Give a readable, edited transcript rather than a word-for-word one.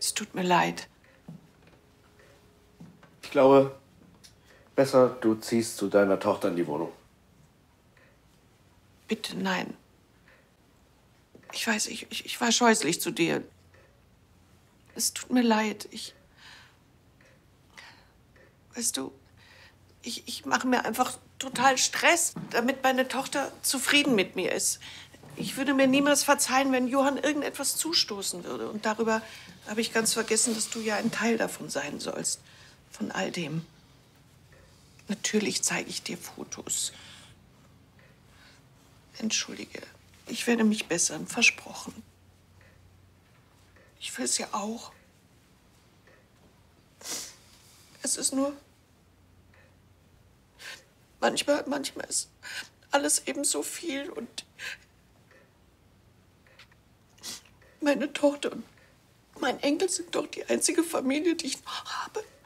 Es tut mir leid. Ich glaube, besser du ziehst zu deiner Tochter in die Wohnung. Bitte, nein. Ich weiß, ich war scheußlich zu dir. Es tut mir leid. Weißt du, ich mache mir einfach total Stress, damit meine Tochter zufrieden mit mir ist. Ich würde mir niemals verzeihen, wenn Johann irgendetwas zustoßen würde. Und darüber habe ich ganz vergessen, dass du ja ein Teil davon sein sollst. Von all dem. Natürlich zeige ich dir Fotos. Entschuldige, ich werde mich bessern, versprochen. Ich will es ja auch. Es ist nur... Manchmal ist alles eben so viel und meine Tochter und mein Enkel sind doch die einzige Familie, die ich noch habe.